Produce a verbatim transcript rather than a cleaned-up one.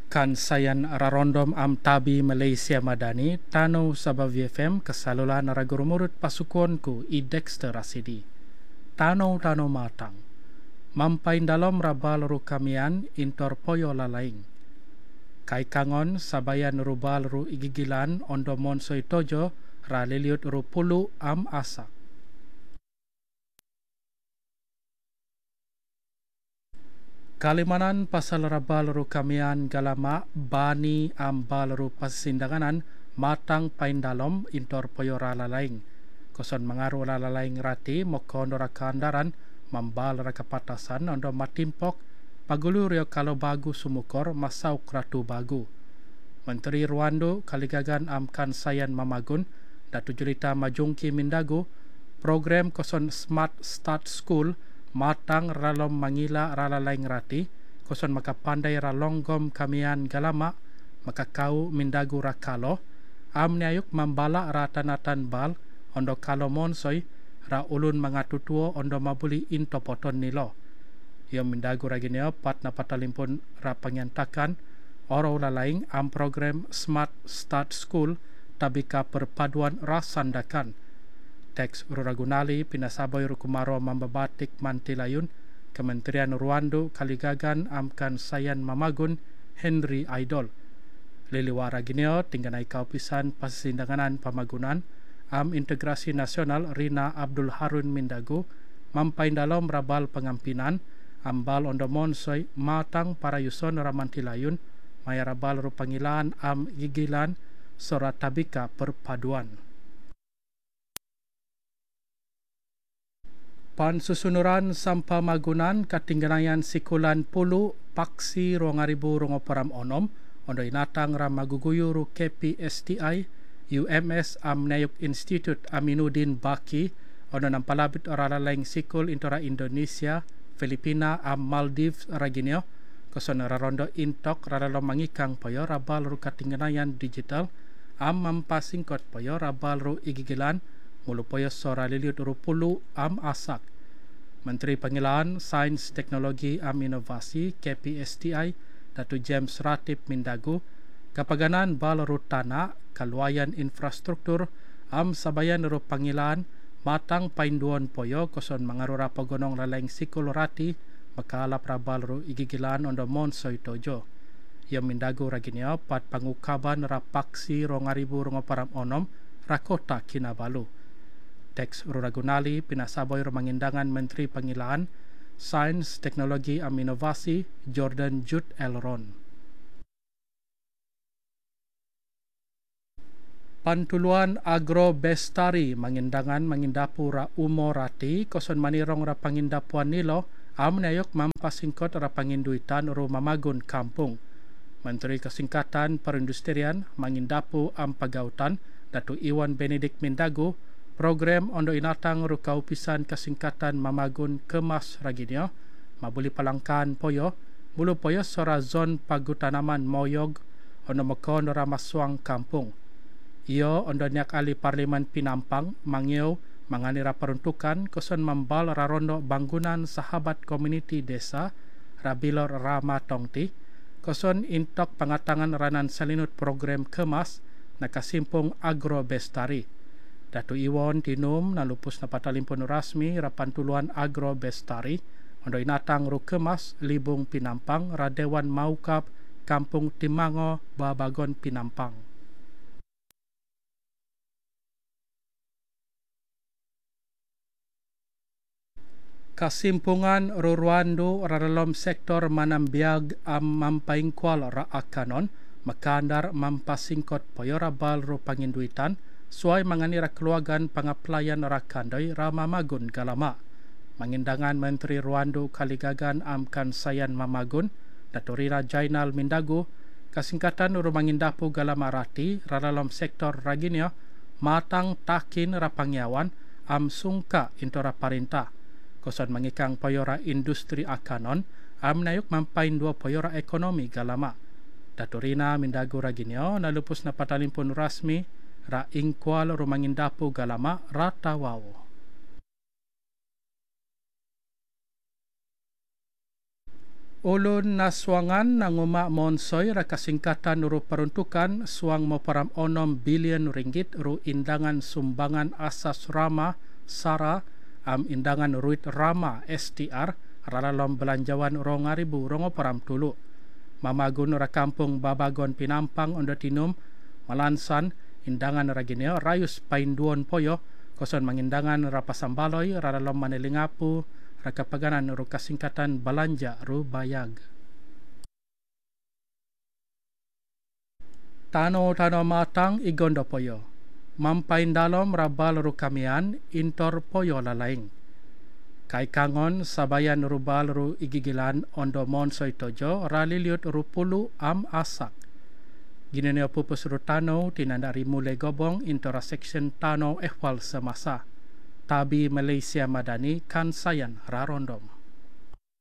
Kan sayan rarondom am tabi Malaysia Madani tano sabab V F M kesalulan ragurumurut pasukonku i Dexter Rasidi. Tano tano matang. Mampain dalam rabal ru kamian intor poyo lalaing. Kai kangon sabayan rubal ru igigilan ondo monsoi tojo ra liliut ru pulu am asak. Kalimanan pasal rabal ru kamian galama bani am bal ru pasindanganan matang pain dalom intor poyo lalaing. Koson mengaru lalaing rati mokon ora kandaran mambal ra kapatasan ondo matimpok pagulu rio kalau bagu sumukor masau kratu bagu. Menteri Rwando kaligagan amkan sayan mamagun datu julita majungki mindagu program koson Smart Start School matang ralom mangila ralalaing rati koson maka pandai ralonggom kamian galama maka kau mindagu rakalo am niayuk mambala ratanatan bal ondo kalo monsoi ra ulun mangatutuo ondo mabuli into poton nilo. Ia mindagu ragineo pat na patalimpun ra pangyantakan oro lalaing am program Smart Start School tabika perpaduan rasandakan. Teks Ruragunali pinasaboy rukumaro mambabatik mantilayun Kementerian Rwando kaligagan amkan sayan mamagun Henry Idol. Liliwara gineo tingganai kaupisan pasisindanganan pamagunan am integrasi nasional Rina Abdul Harun Mindagu mampain dalam rabal pengampinan ambal ondo monsoi matang para yuson ramantilayun maya rabal rupangilan am gigilan sorat tabika perpaduan. Pansusunuran sampa magunan katingganayan sikulan pulu paksi rongaribu rongoparam onom ondo inatang ram maguguyu ru K P S T I U M S Amnayuk Institute Aminuddin Baki ondo nampalabit oralalaing sikul intora Indonesia, Filipina am Maldives ragineo koson rarondo intok raralo mangikang payo rabal ru katingganayan digital am mampasingkot payo rabal ru igigilan mulu poyo sora liliut ru pulu am asak. Menteri Pengilaan, Sains, Teknologi am Inovasi K P S T I Datu James Ratip Mindagu kapaganan bal ru tanah kaluayan infrastruktur am sabayan ru pangilaan matang painduan poyo koson mangarura pagonong lalaing sikul rati makalap rabal ru igigilan ondo monsoi tojo. Ia Mindagu ragineo pat pangukaban rapaksi rongaribu rongoparam onom rakota Kinabalu. Teks Ruragunali pinasaboy rumangindangan Menteri Pengilaan, Sains, Teknologi am Inovasi Jordan Jude Elron. Pantuluan Agro Bestari mangindangan mangindapu ra umo rati koson manirong ra pangindapuan nilo am nayok mampasingkot ra panginduitan ru mamagun kampung. Menteri Kesingkatan Perindustrian mangindapu am pagautan Datu Iwan Benedict Mindagu program ondo inatang ru kaupisan Kesingkatan mamagun kemas ragineo mabuli palangkan poyo bulu poyo sora zon pagutanaman moyog ondo mekon ra maswang kampung. Iyo ondo niak ali Parlimen Pinampang mangiau manganira peruntukan koson mambal rarondo bangunan sahabat komuniti desa Rabilor Rama Tongti koson intok pangatangan ranan salinut program kemas nakasimpung Agro Bestari. Datu Iwon Tinum nalupus na patalimpun rasmi rapan tuluan Agro Bestari ondo inatang ru kemas Libung Pinampang Radewan Maukap Kampung Timango Babagon Pinampang. Kasimpungan Rurwando raralom sektor manambiag am mampaingkwal ra akanon makandar mampasingkot poyorabal ru panginduitan suai manganira keluagan pangaplayan rakandoy Rama Magun Galama. Mangindangan Menteri Rwando kaligagan amkan sayan mamagun Daturira Jainal Mindagu kasingkatan uru mangindapu Galama rati raralom sektor raginio matang takin rapangyawan am sungka intora parintah. Koson mangikang payora industri akanon am nayuk mampain dua payora ekonomi Galama. Daturina Mindagu raginio nalupus na patalimpun rasmi ra ingkwal rumangindapu Galama ratawawo. Ulun na suangan ng uma monsoy ra kasingkatan ru peruntukan suang mo param onom bilyon ringgit ru indangan sumbangan asas Rama Sara am indangan ruit Rama S T R ralalom belanjawan rong ribu rongo param tulu. Mamagun ra kampung Babagon Pinampang ondo tinum malansan indangan ra gineo rayus painduon poyo koson mangindangan ra pasambaloy ralalom manilingapu rakapaganan ru kasingkatan balanja ru bayag. Tano-tano matang igondo poyo. Mampain dalom rabal ru kamian intor poyo lalaing. Kay kangon sabayan rubal ru igigilan ondo monsoy tojo raliliut ru pulu am asak. Gineneo pupus ru tano tinandari mulai gobong intora section tano ehwal semasa. Tabi Malaysia Madani Kansayan Rarondom.